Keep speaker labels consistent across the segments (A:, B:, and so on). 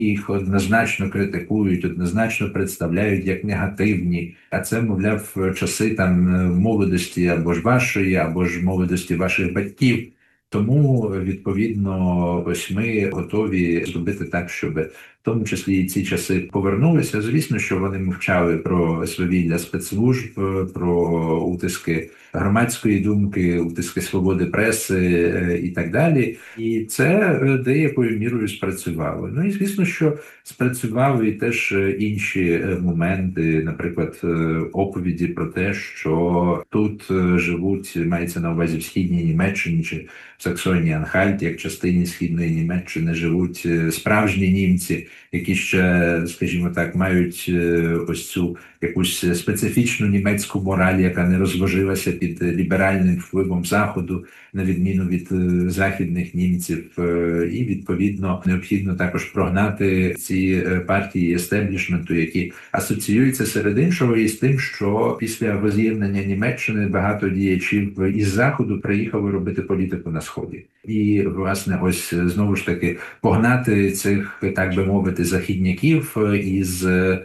A: їх однозначно критикують, однозначно представляють як негативні. А це, мовляв, часи там молодості або ж вашої, або ж молодості ваших батьків. Тому, відповідно, ось ми готові зробити так, щоб в тому числі і ці часи повернулися. Звісно, що вони мовчали про свавілля спецслужб, про утиски громадської думки, утиски свободи преси і так далі. І це деякою мірою спрацювало. Ну і звісно, що спрацювали і теж інші моменти, наприклад, оповіді про те, що тут живуть, мається на увазі в східній Німеччині чи в Саксонії-Анхальті, як частині східної Німеччини, живуть справжні німці, які ще, скажімо так, мають ось цю якусь специфічну німецьку мораль, яка не розложилася під ліберальним впливом Заходу, на відміну від західних німців. І, відповідно, необхідно також прогнати ці партії естеблішменту, які асоціюються серед іншого із тим, що після воз'єднання Німеччини багато діячів із Заходу приїхали робити політику на Сході. І, власне, ось знову ж таки погнати цих, так би мовити, західняків із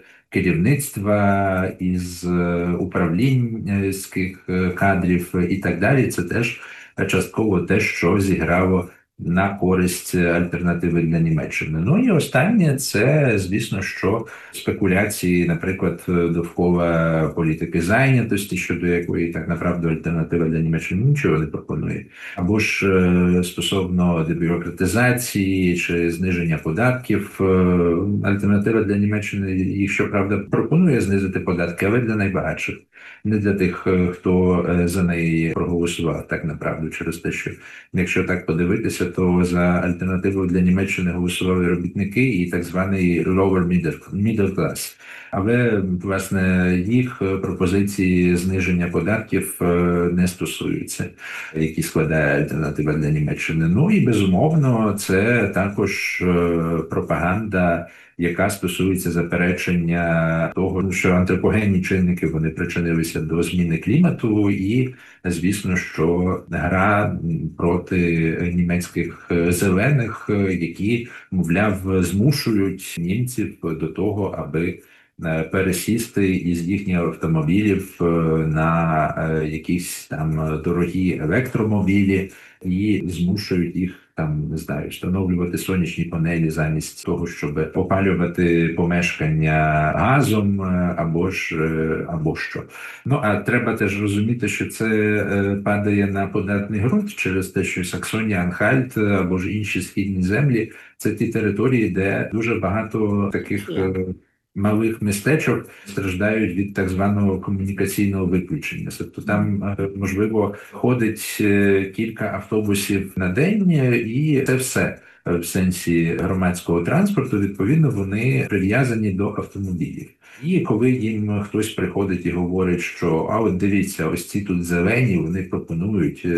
A: керівництва, із управлінських кадрів і так далі. Це теж частково те, що зіграло на користь альтернативи для Німеччини. Ну і останнє – це, звісно, що спекуляції, наприклад, довкола політики зайнятості, щодо якої, так направду, альтернатива для Німеччини нічого не пропонує. Або ж стосовно дебюрократизації чи зниження податків. Альтернатива для Німеччини їх, щоправда, пропонує знизити податки, але для найбагатших. Не для тих, хто за неї проголосував, так направду, через те, що якщо так подивитися, то за альтернативу для Німеччини голосували робітники і так званий lower middle class. Але, власне, їх пропозиції зниження податків не стосуються, які складає альтернатива для Німеччини. Ну і, безумовно, це також пропаганда, яка стосується заперечення того, що антропогенні чинники, вони причинилися до зміни клімату, і, звісно, що гра проти німецьких зелених, які, мовляв, змушують німців до того, аби пересісти із їхніх автомобілів на якісь там дорогі електромобілі і змушують їх там, не знаю, встановлювати сонячні панелі замість того, щоб опалювати помешкання газом або що. Ну, а треба теж розуміти, що це падає на податний ґрунт через те, що Саксонія, Анхальт або ж інші східні землі – це ті території, де дуже багато таких малих містечок страждають від так званого комунікаційного виключення. Тобто там, можливо, ходить кілька автобусів на день, і це все. В сенсі громадського транспорту, відповідно, вони прив'язані до автомобілів. І коли їм хтось приходить і говорить, що а от дивіться, ось ці тут зелені, вони пропонують,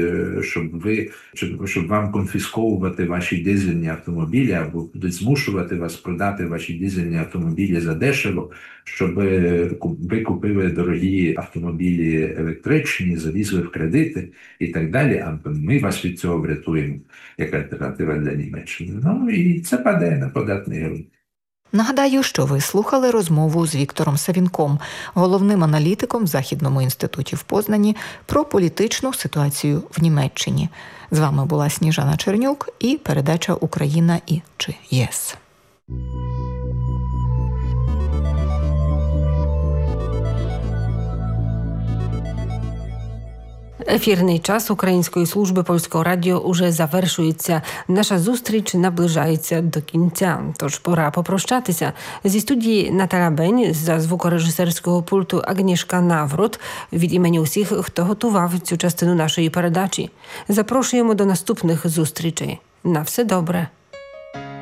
A: щоб вам конфісковувати ваші дизельні автомобілі, або будуть змушувати вас продати ваші дизельні автомобілі за дешево, щоб ви купили дорогі автомобілі електричні, залізли в кредити і так далі, а ми вас від цього врятуємо, як альтернатива для Німеччини. Ну і це падає на податний ґрунт.
B: Нагадаю, що ви слухали розмову з Віктором Савінком, головним аналітиком в Західному інституті в Познані, про політичну ситуацію в Німеччині. З вами була Сніжана Чернюк і передача «Україна і чи ЄС».
C: Ефірний час Української служби Польського радіо уже завершується. Наша зустріч наближається до кінця, тож пора попрощатися. Зі студії Наталя Бень, за звукорежисерського пульту Агнішка Наврот, від імені усіх, хто готував цю частину нашої передачі. Запрошуємо до наступних зустрічей. На все добре.